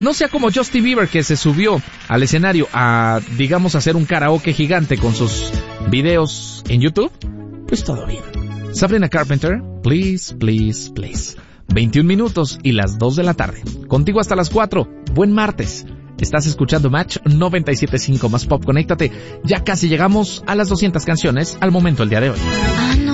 No sea como Justin Bieber, que se subió al escenario a, digamos, hacer un karaoke gigante con sus videos en YouTube. Pues todo bien. Sabrina Carpenter, Please, Please, Please. 21 minutos y las 2 de la tarde. Contigo hasta las 4. Buen martes. Estás escuchando Match 97.5 más Pop. Conéctate. Ya casi llegamos a las 200 canciones al momento el día de hoy.